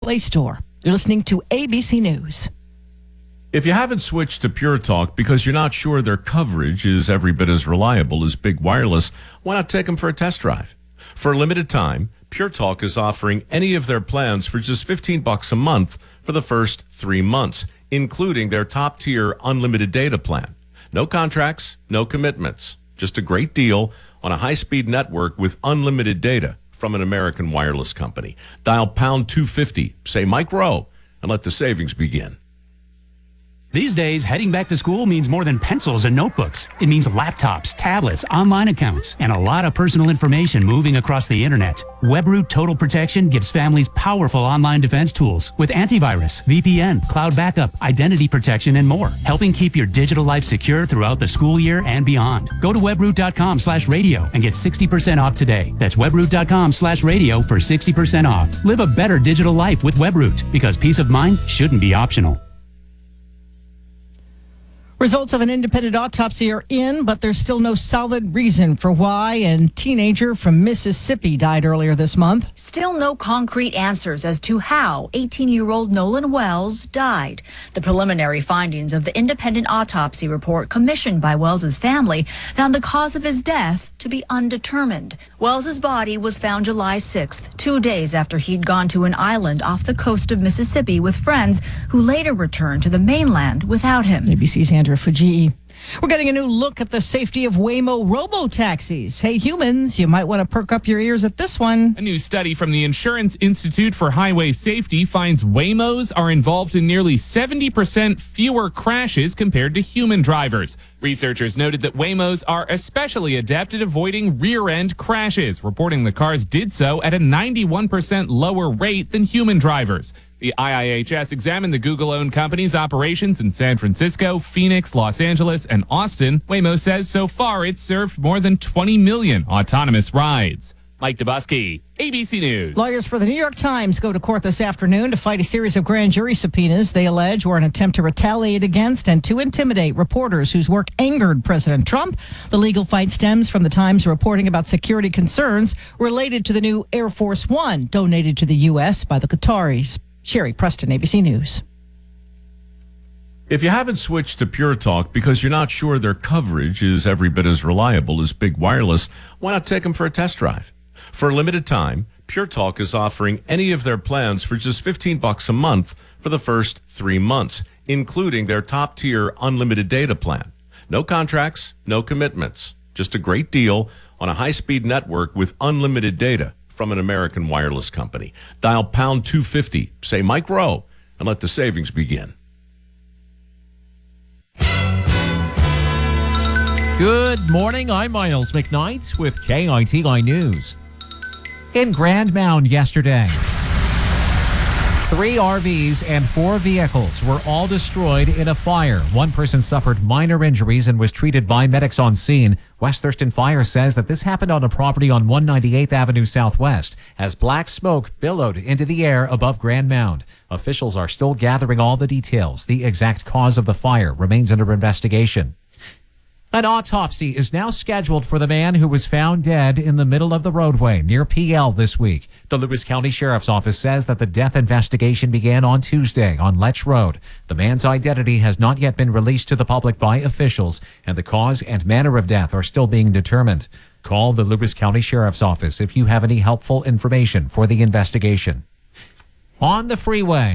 Play Store. You're listening to ABC News. If you haven't switched to Pure Talk because you're not sure their coverage is every bit as reliable as Big Wireless, why not take them for a test drive? For a limited time, Pure Talk is offering any of their plans for just $15 a month for the first 3 months, including their top-tier unlimited data plan. No contracts, no commitments. Just a great deal on a high-speed network with unlimited data from an American wireless company. Dial pound 250, say Mike Rowe, and let the savings begin. These days, heading back to school means more than pencils and notebooks. It means laptops, tablets, online accounts, and a lot of personal information moving across the internet. WebRoot Total Protection gives families powerful online defense tools with antivirus, VPN, cloud backup, identity protection, and more, helping keep your digital life secure throughout the school year and beyond. Go to webroot.com/radio and get 60% off today. That's webroot.com/radio for 60% off. Live a better digital life with WebRoot, because peace of mind shouldn't be optional. Results of an independent autopsy are in, but there's still no solid reason for why a teenager from Mississippi died earlier this month. Still no concrete answers as to how 18-year-old Nolan Wells died. The preliminary findings of the independent autopsy report commissioned by Wells's family found the cause of his death to be undetermined. Wells's body was found July 6th, 2 days after he'd gone to an island off the coast of Mississippi with friends who later returned to the mainland without him. ABC's Andrew Fujii. We're getting a new look at the safety of Waymo robo-taxis. Hey, humans, you might want to perk up your ears at this one. A new study from the Insurance Institute for Highway Safety finds Waymos are involved in nearly 70% fewer crashes compared to human drivers. Researchers noted that Waymos are especially adept at avoiding rear-end crashes, reporting the cars did so at a 91% lower rate than human drivers. The IIHS examined the Google-owned company's operations in San Francisco, Phoenix, Los Angeles, and Austin. Waymo says so far it's served more than 20 million autonomous rides. Mike Dubusky, ABC News. Lawyers for the New York Times go to court this afternoon to fight a series of grand jury subpoenas they allege were an attempt to retaliate against and to intimidate reporters whose work angered President Trump. The legal fight stems from the Times reporting about security concerns related to the new Air Force One donated to the U.S. by the Qataris. Sherry Preston, ABC News. If you haven't switched to Pure Talk because you're not sure their coverage is every bit as reliable as Big Wireless, why not take them for a test drive? For a limited time, Pure Talk is offering any of their plans for just $15 a month for the first 3 months, including their top-tier unlimited data plan. No contracts, no commitments. Just a great deal on a high-speed network with unlimited data from an American wireless company. Dial pound 250, say Mike Rowe, and let the savings begin. Good morning, I'm Miles McKnight with KITI News. In Grand Mound yesterday, 3 RVs and 4 vehicles were all destroyed in a fire. One person suffered minor injuries and was treated by medics on scene. West Thurston Fire says that this happened on a property on 198th Avenue Southwest as black smoke billowed into the air above Grand Mound. Officials are still gathering all the details. The exact cause of the fire remains under investigation. An autopsy is now scheduled for the man who was found dead in the middle of the roadway near PL this week. The Lewis County Sheriff's Office says that the death investigation began on Tuesday on Letch Road. The man's identity has not yet been released to the public by officials, and the cause and manner of death are still being determined. Call the Lewis County Sheriff's Office if you have any helpful information for the investigation. On the freeway,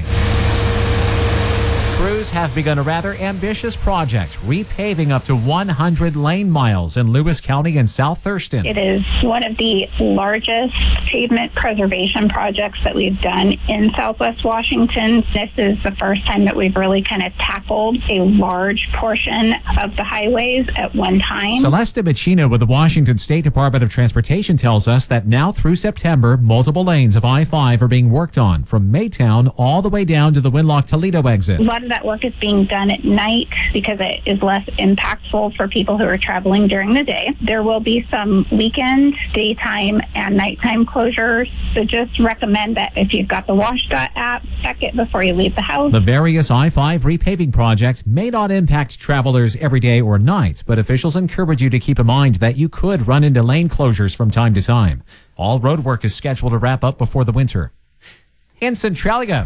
crews have begun a rather ambitious project, repaving up to 100 lane miles in Lewis County and South Thurston. It is one of the largest pavement preservation projects that we've done in Southwest Washington. This is the first time that we've really kind of tackled a large portion of the highways at one time. Celeste Machino with the Washington State Department of Transportation tells us that now through September, multiple lanes of I-5 are being worked on from Maytown all the way down to the Winlock-Toledo exit. A lot of that work is being done at night because it is less impactful for people who are traveling during the day. There will be some weekend, daytime, and nighttime closures. So just recommend that if you've got the WashDOT app, check it before you leave the house. The various I-5 repaving projects may not impact travelers every day or night, but officials encourage you to keep in mind that you could run into lane closures from time to time. All road work is scheduled to wrap up before the winter. in Centralia.